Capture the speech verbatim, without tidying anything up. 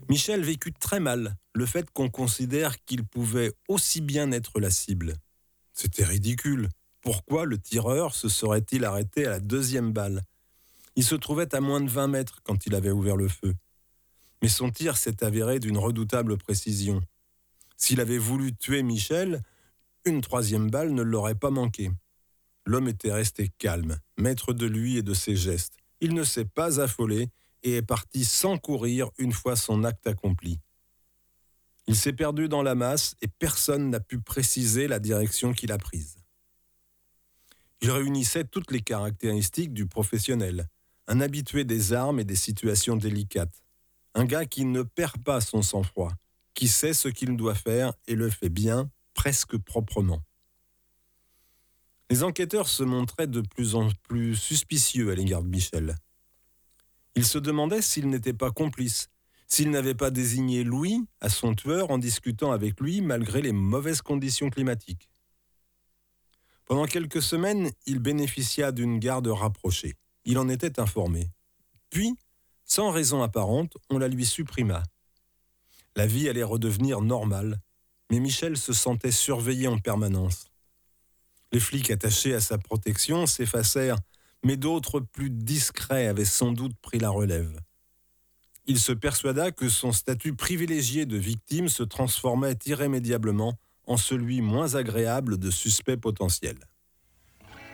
Michel vécut très mal le fait qu'on considère qu'il pouvait aussi bien être la cible. C'était ridicule. Pourquoi le tireur se serait-il arrêté à la deuxième balle ? Il se trouvait à moins de vingt mètres quand il avait ouvert le feu. Mais son tir s'est avéré d'une redoutable précision. S'il avait voulu tuer Michel, une troisième balle ne l'aurait pas manqué. L'homme était resté calme, maître de lui et de ses gestes. Il ne s'est pas affolé et est parti sans courir une fois son acte accompli. Il s'est perdu dans la masse et personne n'a pu préciser la direction qu'il a prise. Il réunissait toutes les caractéristiques du professionnel, un habitué des armes et des situations délicates, un gars qui ne perd pas son sang-froid, qui sait ce qu'il doit faire et le fait bien, presque proprement. Les enquêteurs se montraient de plus en plus suspicieux à l'égard de Michel. Ils se demandaient s'il n'était pas complice, s'il n'avait pas désigné Louis à son tueur en discutant avec lui malgré les mauvaises conditions climatiques. Pendant quelques semaines, il bénéficia d'une garde rapprochée. Il en était informé. Puis, sans raison apparente, on la lui supprima. La vie allait redevenir normale, mais Michel se sentait surveillé en permanence. Les flics attachés à sa protection s'effacèrent, mais d'autres plus discrets avaient sans doute pris la relève. Il se persuada que son statut privilégié de victime se transformait irrémédiablement en celui moins agréable de suspect potentiel.